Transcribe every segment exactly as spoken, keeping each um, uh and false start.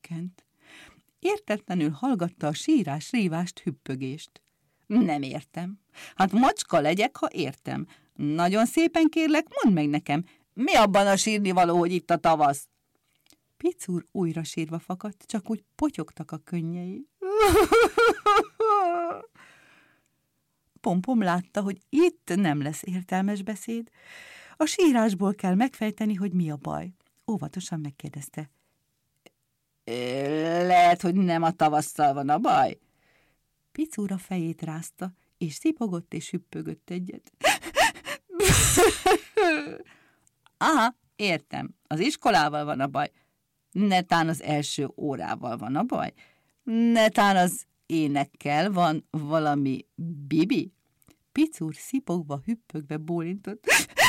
meghökkent. Értetlenül hallgatta a sírás-rívást, hüppögést. Nem értem. Hát macska legyek, ha értem. Nagyon szépen kérlek, mondd meg nekem, mi abban a sírnivaló, hogy itt a tavasz? Picúr újra sírva fakadt, csak úgy potyogtak a könnyei. Pompom látta, hogy itt nem lesz értelmes beszéd. A sírásból kell megfejteni, hogy mi a baj. Óvatosan megkérdezte. Lehet, hogy nem a tavasszal van a baj? Picúr a fejét rázta, és szipogott és hüppögött egyet. Aha, értem, az iskolával van a baj. Netán az első órával van a baj. Netán az énekkel van valami bibi. Picúr szipogva, hüppögve bólintott.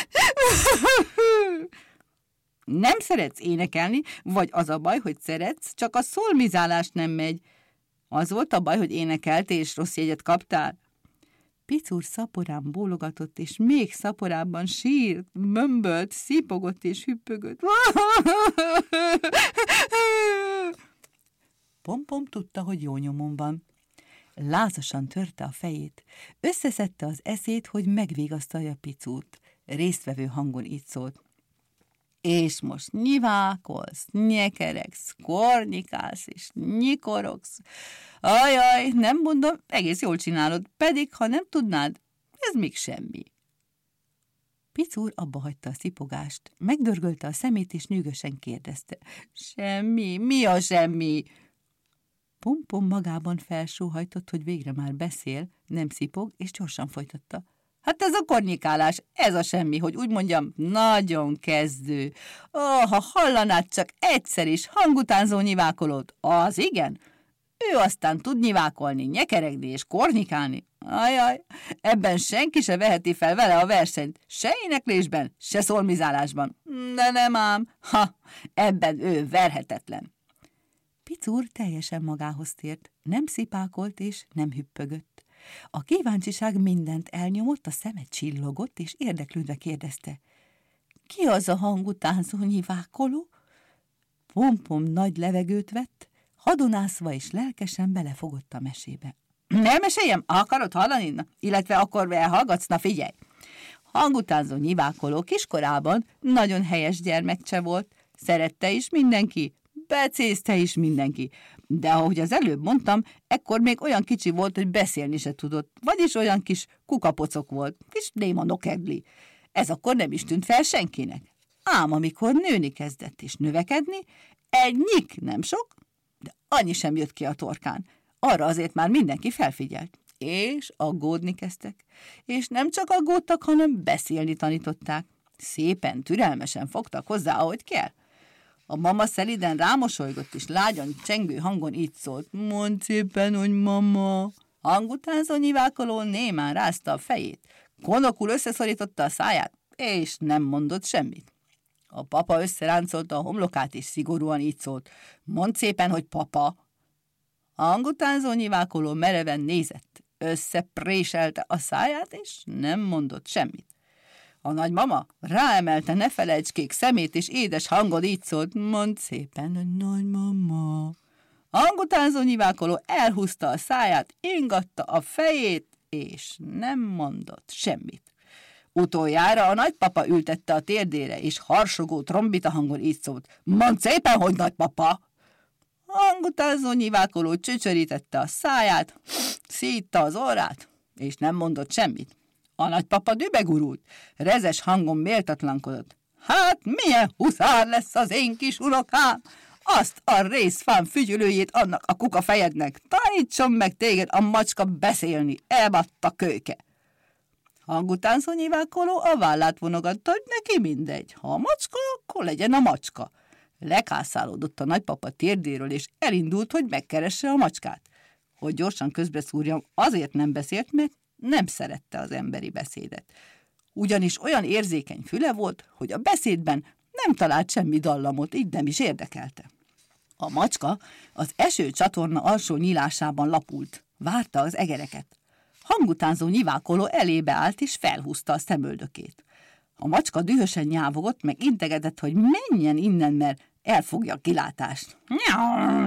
Nem szeretsz énekelni, vagy az a baj, hogy szeretsz, csak a szolmizálás nem megy. Az volt a baj, hogy énekeltél, és rossz jegyet kaptál? Picúr szaporán bólogatott, és még szaporábban sírt, mömbölt, szipogott és hüppögött. Pompom tudta, hogy jó nyomon van. Lázasan törte a fejét. Összeszedte az eszét, hogy megvégasztalja Picúrt. Résztvevő hangon így szólt. És most nyivákolsz, nyekeregsz, kornikálsz és nyikorogsz. Ajaj, nem mondom, egész jól csinálod, pedig ha nem tudnád, ez még semmi. Picúr abba hagyta a szipogást, megdörgölte a szemét és nyűgösen kérdezte. Semmi? Mi a semmi? Pompom magában felsóhajtott, hogy végre már beszél, nem szipog, és gyorsan folytatta. Hát ez a kornikálás, ez a semmi, hogy úgy mondjam, nagyon kezdő. Ó, ha hallanád csak egyszer is hangutánzó nyivákolót, az igen. Ő aztán tud nyivákolni, nyekeregni és kornikálni. Ajaj, ebben senki se veheti fel vele a versenyt, se éneklésben, se szolmizálásban. De nem ám, ha, ebben ő verhetetlen. Picúr teljesen magához tért, nem szipákolt és nem hüppögött. A kíváncsiság mindent elnyomott, a szeme csillogott, és érdeklődve kérdezte. Ki az a hangutánzó nyivákoló? Pompom nagy levegőt vett, hadonászva és lelkesen belefogott a mesébe. Nem meséljem? Akarod hallani? Na, illetve akkor elhallgatsz? Na figyelj! Hangutánzó nyivákoló kiskorában nagyon helyes gyermekcse volt, szerette is mindenki, becézte is mindenki, de ahogy az előbb mondtam, ekkor még olyan kicsi volt, hogy beszélni se tudott, vagyis olyan kis kukapocok volt, kis néma nokegli. Ez akkor nem is tűnt fel senkinek. Ám amikor nőni kezdett és növekedni, egy nyik nem sok, de annyi sem jött ki a torkán. Arra azért már mindenki felfigyelt. És aggódni kezdtek. És nem csak aggódtak, hanem beszélni tanították. Szépen, türelmesen fogtak hozzá, ahogy kell. A mama szeliden rámosolygott, és lágyan csengő hangon így szólt. Mondd szépen, hogy mama. Hangutánzó nyivákoló némán rázta a fejét. Konokul összeszorította a száját, és nem mondott semmit. A papa összeráncolta a homlokát, és szigorúan így szólt. Mondd szépen, hogy papa. A hangutánzó nyivákoló mereven nézett, összepréselte a száját, és nem mondott semmit. A nagymama ráemelte ne felejtskék szemét, és édes hangon így szólt, mondd szépen, hogy nagymama. A hangutánzó nyivákoló elhúzta a száját, ingatta a fejét, és nem mondott semmit. Utoljára a nagypapa ültette a térdére, és harsogó trombita hangon így szólt, mondd szépen, hogy nagypapa. A hangutánzó nyivákoló csöcsörítette a száját, szítta az orrát, és nem mondott semmit. A nagypapa dübegurult, rezes hangon méltatlankodott. Hát milyen huszár lesz az én kis unokám? Azt a részfám fügyülőjét annak a kuka fejednek. Tanítson meg téged a macska beszélni, elbatta kölyke. Hangutánzó nyivákoló a vállát vonogatta, hogy neki mindegy. Ha a macska, akkor legyen a macska. Lekászálódott a nagypapa térdéről, és elindult, hogy megkeresse a macskát. Hogy gyorsan közbeszúrjam, azért nem beszélt, mert nem szerette az emberi beszédet. Ugyanis olyan érzékeny füle volt, hogy a beszédben nem talált semmi dallamot, így nem is érdekelte. A macska az esőcsatorna alsó nyílásában lapult, várta az egereket. Hangutánzó nyivákoló elébe állt, és felhúzta a szemöldökét. A macska dühösen nyávogott, meg integetett, hogy menjen innen, mert elfogja a kilátást.